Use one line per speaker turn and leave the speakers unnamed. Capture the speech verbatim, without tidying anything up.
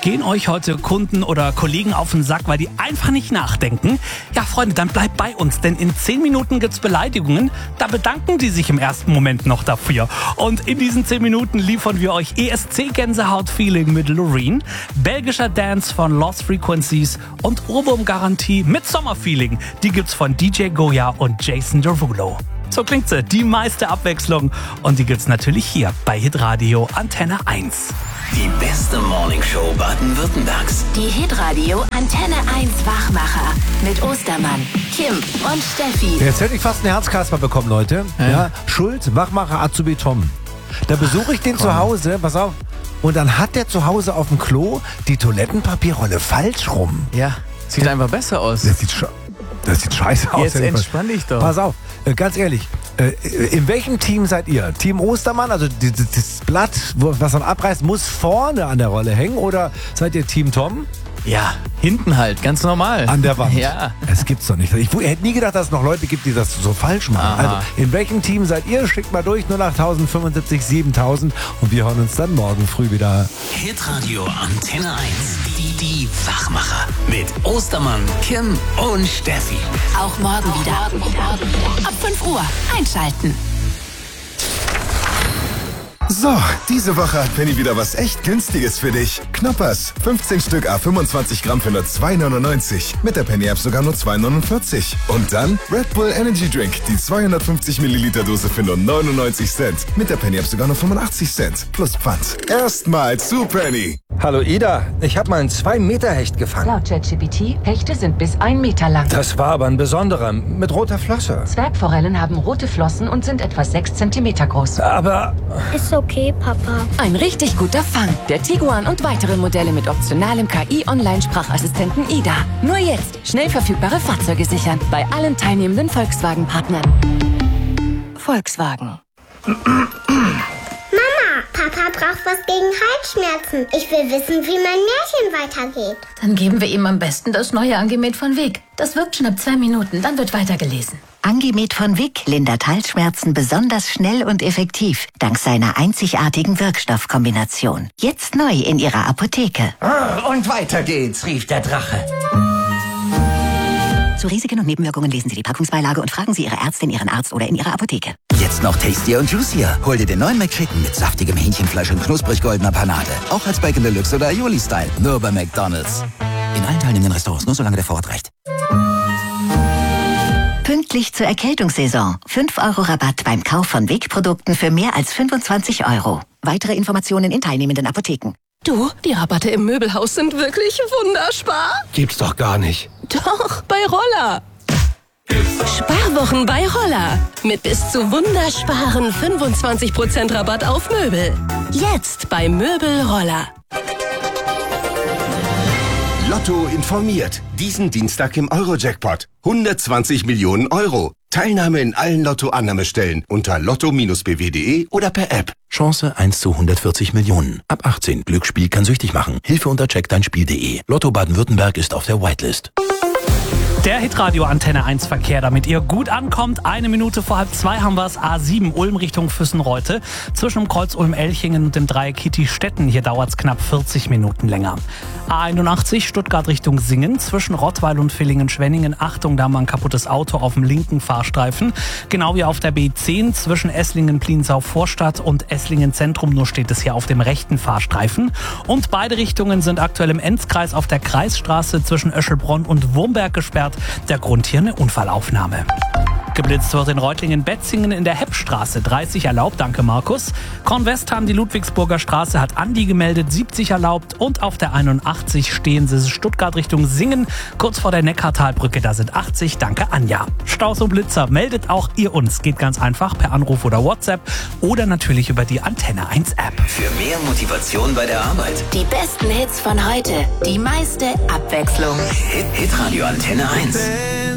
Gehen euch heute Kunden oder Kollegen auf den Sack, weil die einfach nicht nachdenken? Ja, Freunde, dann bleibt bei uns, denn in zehn Minuten gibt's Beleidigungen. Da bedanken die sich im ersten Moment noch dafür. Und in diesen zehn Minuten liefern wir euch E S C-Gänsehaut-Feeling mit Loreen, belgischer Dance von Lost Frequencies und Ohrwurm-Garantie mit Sommerfeeling. Die gibt's von D J Goya und Jason Derulo. So klingt sie, die meiste Abwechslung. Und die gibt's natürlich hier bei Hitradio Antenne eins.
Die beste Morningshow Baden-Württembergs.
Die Hitradio Antenne eins Wachmacher mit Ostermann, Kim und Steffi.
Jetzt hätte ich fast einen Herzkasper bekommen, Leute. Ja. Ja, Schuld, Wachmacher, Azubi Tom. Da besuche ich den Ach, zu Hause, pass auf. Und dann hat der zu Hause auf dem Klo die Toilettenpapierrolle falsch rum.
Ja, sieht ja. einfach besser aus.
Das sieht, sche- das sieht scheiße aus.
Jetzt entspann dich doch.
Pass auf, äh, ganz ehrlich. Äh, in welchem Team seid ihr? Team Ostermann, also die, die, das Blatt, wo, was man abreißt, muss vorne an der Rolle hängen? Oder seid ihr Team Tom?
Ja, hinten halt, ganz normal.
An der Wand?
Ja.
Das gibt's doch nicht. Ich, ich hätte nie gedacht, dass es noch Leute gibt, die das so falsch machen.
Aha.
Also, in welchem Team seid ihr? Schickt mal durch, null acht fünfundsiebzig siebentausend. Und wir hören uns dann morgen früh wieder.
Hitradio Antenne eins. Die, die Wachmacher. Mit Ostermann, Kim und Steffi.
Auch morgen wieder. Ab fünf Uhr einschalten.
So, diese Woche hat Penny wieder was echt Günstiges für dich. Knoppers, fünfzehn Stück à fünfundzwanzig Gramm für nur zwei neunundneunzig. Mit der Penny-App sogar nur zwei neunundvierzig. Und dann Red Bull Energy Drink, die zweihundertfünfzig Milliliter Dose für nur neunundneunzig Cent. Mit der Penny-App sogar nur fünfundachtzig Cent. Plus Pfand. Erstmal zu Penny.
Hallo Ida, ich habe mal einen zwei Meter Hecht gefangen.
Laut ChatGPT, Hechte sind bis ein Meter lang.
Das war aber ein besonderer, mit roter Flosse.
Zwergforellen haben rote Flossen und sind etwa sechs Zentimeter groß.
Aber...
Ist okay, Papa.
Ein richtig guter Fang. Der Tiguan und weitere Modelle mit optionalem K I-Online-Sprachassistenten Ida. Nur jetzt schnell verfügbare Fahrzeuge sichern. Bei allen teilnehmenden Volkswagen-Partnern. Volkswagen.
Mama, Papa braucht was gegen Halsschmerzen. Ich will wissen, wie mein Märchen weitergeht.
Dann geben wir ihm am besten das neue Angemet von Weg. Das wirkt schon ab zwei Minuten, dann wird weitergelesen.
Angemet von Vic lindert Halsschmerzen besonders schnell und effektiv, dank seiner einzigartigen Wirkstoffkombination. Jetzt neu in Ihrer Apotheke.
Und weiter geht's, rief der Drache.
Zu Risiken und Nebenwirkungen lesen Sie die Packungsbeilage und fragen Sie Ihre Ärztin, Ihren Arzt oder in Ihrer Apotheke.
Jetzt noch tastier und juicier. Hol dir den neuen McChicken mit saftigem Hähnchenfleisch und knusprig goldener Panade. Auch als Bacon Deluxe oder Aioli-Style. Nur bei McDonald's. In allen teilnehmenden Restaurants, nur solange der Vorrat reicht.
Pünktlich zur Erkältungssaison. fünf Euro Rabatt beim Kauf von Vic-Produkten für mehr als fünfundzwanzig Euro. Weitere Informationen in teilnehmenden Apotheken.
Du, die Rabatte im Möbelhaus sind wirklich wunderspar.
Gibt's doch gar nicht.
Doch, bei Roller. Sparwochen bei Roller. Mit bis zu wundersparen fünfundzwanzig Prozent Rabatt auf Möbel. Jetzt bei Möbel Roller.
Lotto informiert. Diesen Dienstag im Euro-Jackpot. hundertzwanzig Millionen Euro. Teilnahme in allen Lotto-Annahmestellen unter lotto Bindestrich b w punkt d e oder per App.
Chance eins zu hundertvierzig Millionen. Ab achtzehn. Glücksspiel kann süchtig machen. Hilfe unter check dein Spiel punkt de. Lotto Baden-Württemberg ist auf der Whitelist.
Der Hitradio Antenne eins Verkehr, damit ihr gut ankommt. Eine Minute vor halb zwei haben wir es. A sieben Ulm Richtung Füssenreute. Zwischen dem Kreuz Ulm-Elchingen und dem Dreieck Kitti-Stetten. Hier dauert es knapp vierzig Minuten länger. A einundachtzig Stuttgart Richtung Singen. Zwischen Rottweil und Villingen-Schwenningen. Achtung, da haben wir ein kaputtes Auto auf dem linken Fahrstreifen. Genau wie auf der B zehn. Zwischen Esslingen-Pliensau-Vorstadt und Esslingen-Zentrum. Nur steht es hier auf dem rechten Fahrstreifen. Und beide Richtungen sind aktuell im Enzkreis auf der Kreisstraße zwischen Öschelbronn und Wurmberg gesperrt. Der Grund hier eine Unfallaufnahme. Geblitzt wird in Reutlingen-Betzingen in der Heppstraße. dreißig erlaubt, danke Markus. Kornwestheim, die Ludwigsburger Straße, hat Andi gemeldet, siebzig erlaubt. Und auf der einundachtzig stehen sie Stuttgart Richtung Singen. Kurz vor der Neckartalbrücke, da sind achtzig, danke Anja. Staus und Blitzer, meldet auch ihr uns. Geht ganz einfach per Anruf oder WhatsApp oder natürlich über die Antenne eins App.
Für mehr Motivation bei der Arbeit.
Die besten Hits von heute. Die meiste Abwechslung.
Hit, Hitradio Antenne eins.